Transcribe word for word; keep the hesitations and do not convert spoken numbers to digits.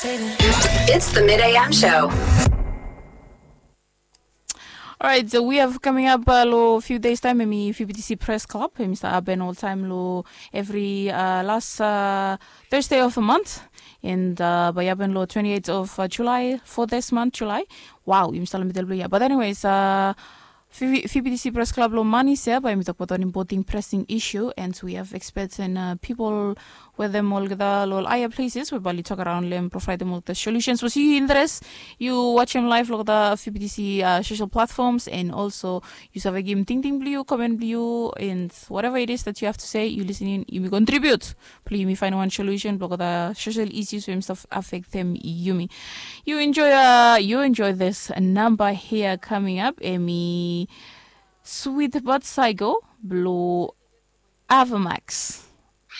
It's the Mid A M Show. All right, so we have coming up a uh, few days time in F B T C Press Club. Mister Aben all time lo every uh, last uh, Thursday of the month. And uh, by Aben lo twenty-eighth of uh, July for this month, July. Wow, you must yeah. But anyways, uh, F B T C Press Club lo money here by me talk about an important pressing issue, and so we have experts and uh, people with them all the little higher places. We bali talk around them, provide them all the solutions. So see you interest, you watch them live log the F B T C uh, social platforms, and also you have a game ting ting blue, comment blue, and whatever it is that you have to say, you listen in, you may contribute. Please me find one solution log the social issues and stuff affect them. You me, you enjoy uh you enjoy this number here coming up, Amy. Sweet but Psycho, Blue Avamax.